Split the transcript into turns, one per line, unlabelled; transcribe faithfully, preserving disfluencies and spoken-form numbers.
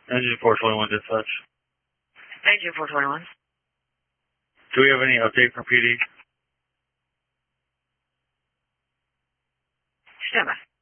Engine four twenty-one dispatch.
Engine four twenty-one.
Do we have any update from P D?
Stand by.